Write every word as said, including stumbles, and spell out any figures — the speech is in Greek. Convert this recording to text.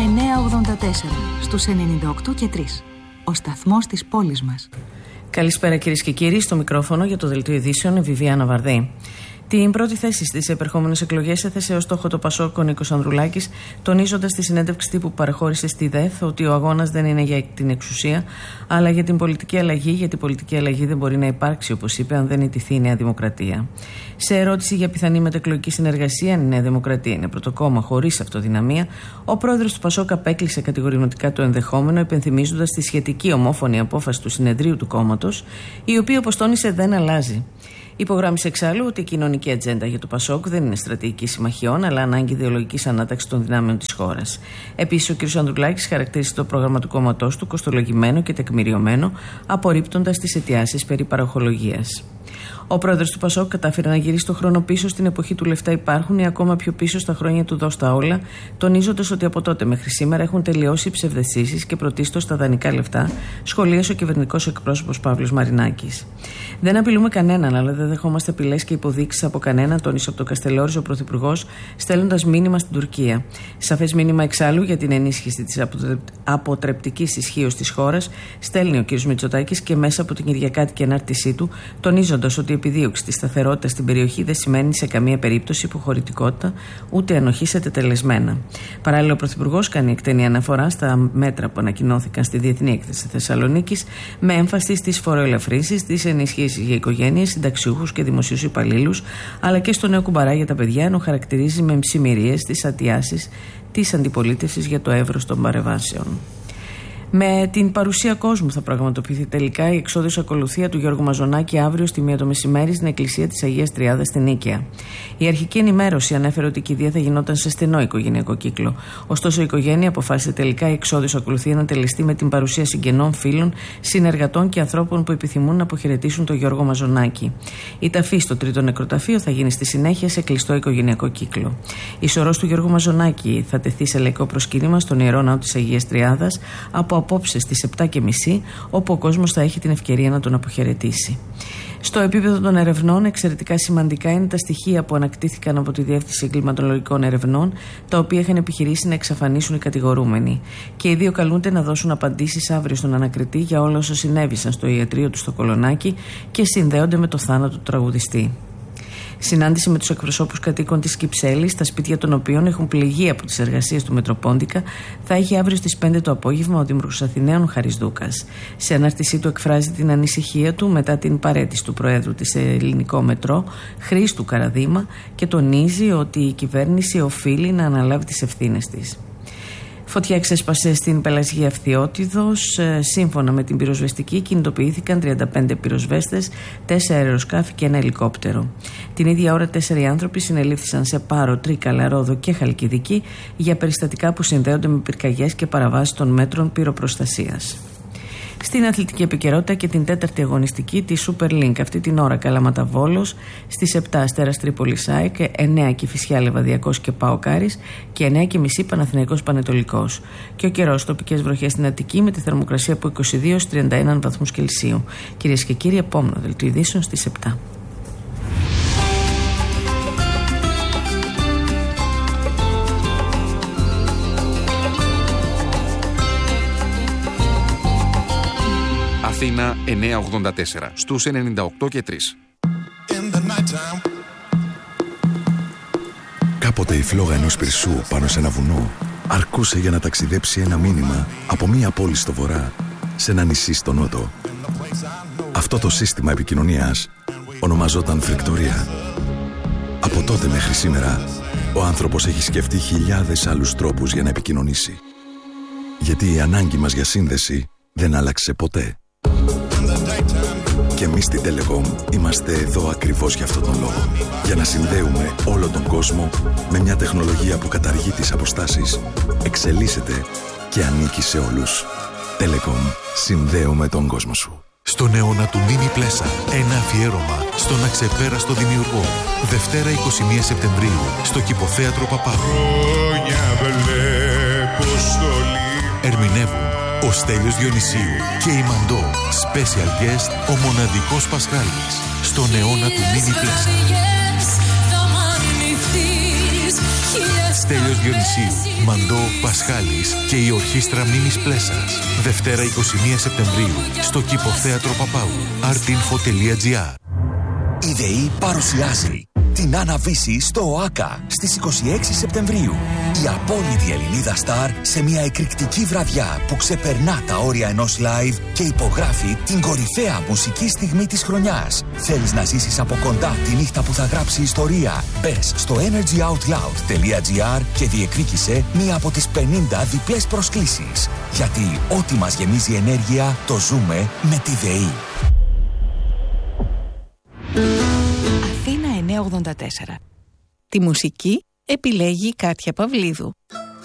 εννιακόσια ογδόντα τέσσερα στους ενενήντα οκτώ και τρία. Ο σταθμός της πόλης μας. Καλησπέρα κυρίες και κύριοι, στο μικρόφωνο για το Δελτίο Ειδήσεων η Βιβιάνα Βαρδή. Την πρώτη θέση στις επερχόμενες εκλογές έθεσε ως στόχο το Πασόκ ο Νίκος Ανδρουλάκης, τονίζοντας στη συνέντευξη τύπου που παραχώρησε στη ΔΕΘ ότι ο αγώνας δεν είναι για την εξουσία, αλλά για την πολιτική αλλαγή, γιατί η πολιτική αλλαγή δεν μπορεί να υπάρξει, όπως είπε, αν δεν ιτηθεί η Νέα Δημοκρατία. Σε ερώτηση για πιθανή μετεκλογική συνεργασία, αν η Νέα Δημοκρατία είναι πρωτοκόμμα χωρίς αυτοδυναμία, ο πρόεδρος του Πασόκ απέκλεισε κατηγορηματικά το ενδεχόμενο, υπενθυμίζοντας τη σχετική ομόφωνη απόφαση του συνεδρίου του κόμματος, η οποία, όπως τόνισε, δεν αλλάζει. Υπογράμμισε εξάλλου ότι η κοινωνική ατζέντα για το Πασόκ δεν είναι στρατηγική συμμαχιών, αλλά ανάγκη ιδεολογικής ανάταξης των δυνάμεων της χώρας. Επίσης, ο κ. Ανδρουλάκης χαρακτήρισε το πρόγραμμα του κόμματός του κοστολογημένο και τεκμηριωμένο, απορρίπτοντας τις αιτιάσεις περί παροχολογίας. Ο πρόεδρος του Πασόκ κατάφερε να γυρίσει το χρόνο πίσω στην εποχή του λεφτά υπάρχουν ή ακόμα πιο πίσω στα χρόνια του δώστα όλα, τονίζοντας ότι από τότε μέχρι σήμερα έχουν τελειώσει οι ψευδαισθήσεις και πρωτίστως τα δανεικά λεφτά, σχολίασε ο κυβερνητικός εκπρόσωπος Παύλος Μαρινάκης. Δεν απειλούμε κανέναν, αλλά δεν δεχόμαστε απειλές και υποδείξεις από κανέναν, τόνισε από το Καστελόριζο ο Πρωθυπουργός, στέλνοντας μήνυμα στην Τουρκία. Σαφές μήνυμα εξάλλου για την ενίσχυση της αποτρεπτικής ισχύως της χώρας, στέλνει ο κ. Μητσοτάκης και μέσα από την κυριακάτικη ανάρτησή του, τονίζοντας ότι η επιδίωξη της σταθερότητας στην περιοχή δεν σημαίνει σε καμία περίπτωση υποχωρητικότητα ούτε ανοχή σε τετελεσμένα. Παράλληλα, ο Πρωθυπουργός κάνει εκτενή αναφορά στα μέτρα που ανακοινώθηκαν στη Διεθνή Έκθεση Θεσσαλονίκης, με έμφαση στις φοροελαφρύνσεις, στις ενισχύσεις για οικογένειες, συνταξιούχους και δημοσίους υπαλλήλους, αλλά και στο νέο κουμπαρά για τα παιδιά, ενώ χαρακτηρίζει με ψημυρίες τις αιτιάσεις της αντιπολίτευσης για το εύρος των παρεμβάσεων. Με την παρουσία κόσμου θα πραγματοποιηθεί τελικά η εξόδιος ακολουθία του Γιώργου Μαζονάκη αύριο στη μία το μεσημέρι στην εκκλησία της Αγίας Τριάδας στην Νίκαια. Η αρχική ενημέρωση ανέφερε ότι η κηδεία θα γινόταν σε στενό οικογενειακό κύκλο. Ωστόσο, η οικογένεια αποφάσισε τελικά η εξόδιος ακολουθία να τελεστεί με την παρουσία συγγενών, φίλων, συνεργατών και ανθρώπων που επιθυμούν να αποχαιρετήσουν τον Γιώργο Μαζονάκη. Η ταφή στο τρίτο νεκροταφείο θα γίνει στη συνέχεια σε κλειστό οικογενειακό κύκλο. Η σωρός του Γιώργου Μαζονάκη θα τεθεί σε λαϊκό προσκύνημα στον Ιερό Ναό της Αγίας Τριάδας από απόψε στις επτά και μισή, όπου ο κόσμος θα έχει την ευκαιρία να τον αποχαιρετήσει. Στο επίπεδο των ερευνών, εξαιρετικά σημαντικά είναι τα στοιχεία που ανακτήθηκαν από τη Διεύθυνση Εγκληματολογικών Ερευνών, τα οποία είχαν επιχειρήσει να εξαφανίσουν οι κατηγορούμενοι. Και οι δύο καλούνται να δώσουν απαντήσεις αύριο στον ανακριτή για όλα όσα συνέβησαν στο ιατρείο του στο Κολονάκι και συνδέονται με το θάνατο του τραγουδιστή. Συνάντηση με τους εκπροσώπους κατοίκων της Κυψέλης, τα σπίτια των οποίων έχουν πληγεί από τις εργασίες του Μετροπόντικα, θα έχει αύριο στις πέντε το απόγευμα ο Δήμαρχος Αθηναίων Χαρίς Δούκας. Σε ανάρτησή του εκφράζει την ανησυχία του μετά την παραίτηση του Προέδρου της Ελληνικό Μετρό, Χρήστου Καραδήμα, και τονίζει ότι η κυβέρνηση οφείλει να αναλάβει τις ευθύνες της. Φωτιά ξέσπασε στην Πελασγία Φθιώτιδος. Σύμφωνα με την πυροσβεστική, κινητοποιήθηκαν τριάντα πέντε πυροσβέστες, τέσσερα αεροσκάφη και ένα ελικόπτερο. Την ίδια ώρα, τέσσερι άνθρωποι συνελήφθησαν σε Πάρο, Τρίκαλα, Ρόδο και Χαλκιδική για περιστατικά που συνδέονται με πυρκαγιές και παραβάσεις των μέτρων πυροπροστασίας. Στην αθλητική επικαιρότητα και την τέταρτη αγωνιστική τη Super League. Αυτή την ώρα Καλαμάτα Βόλος, στις επτά Αστέρας Τρίπολης ΑΕΚ, εννιά Κηφισιά Λεβαδιακός και ΠΑΟΚ Άρης και εννιά και μισή Παναθηναϊκός Πανετολικός. Και ο καιρός, τοπικές βροχές στην Αττική με τη θερμοκρασία από είκοσι δύο στους τριάντα ένα βαθμούς Κελσίου. Κυρίες και κύριοι, επόμενο δελτίο ειδήσεων στις επτά. Αθήνα εννιακόσια ογδόντα τέσσερα στους ενενήντα οκτώ και τρία. Κάποτε η φλόγα ενός πυρσού πάνω σε ένα βουνό αρκούσε για να ταξιδέψει ένα μήνυμα από μία πόλη στο βορρά σε ένα νησί στο νότο. Αυτό το σύστημα επικοινωνίας ονομαζόταν φρικτορία. Από τότε μέχρι σήμερα ο άνθρωπος έχει σκεφτεί χιλιάδες άλλους τρόπους για να επικοινωνήσει. Γιατί η ανάγκη μας για σύνδεση δεν άλλαξε ποτέ. Και εμείς στη Telecom είμαστε εδώ ακριβώς για αυτόν τον λόγο. Για να συνδέουμε όλο τον κόσμο με μια τεχνολογία που καταργεί τις αποστάσεις, εξελίσσεται και ανήκει σε όλους. Telecom. Συνδέουμε τον κόσμο σου. Στον αιώνα του Μίνι Πλέσα, ένα αφιέρωμα στον αξεπέραστο δημιουργό. Δευτέρα εικοστή πρώτη Σεπτεμβρίου, στο Κηποθέατρο Παπάδου. Ερμηνεύουν ο Στέλιος Διονυσίου και η Μαντώ. Special guest ο μοναδικός Πασχάλης. Στον αιώνα του Μίνι Πλέσα. Στέλιος Διονυσίου, Μαντώ Πασχάλης και η Ορχήστρα Μίμης Πλέσας. Δευτέρα είκοσι μία Σεπτεμβρίου στο Κηποθέατρο Παπάου. artinfo τελεία gr. Η ΔΕΗ παρουσιάζει την Άννα Βύση στο ΟΑΚΑ στις είκοσι έξι Σεπτεμβρίου. Η απόλυτη Ελληνίδα στάρ σε μια εκρηκτική βραδιά που ξεπερνά τα όρια ενός live και υπογράφει την κορυφαία μουσική στιγμή της χρονιάς. Θέλεις να ζήσεις από κοντά τη νύχτα που θα γράψει ιστορία? Μπες στο energy out loud τελεία gr και διεκδίκησε μία από τις πενήντα διπλές προσκλήσεις. Γιατί ό,τι μας γεμίζει ενέργεια το ζούμε με τη ΔΕΗ. Αθήνα εννιακόσια ογδόντα τέσσερα. Τη μουσική επιλέγει η Κάτια Παυλίδου.